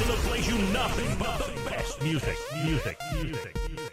that plays you nothing but the best music.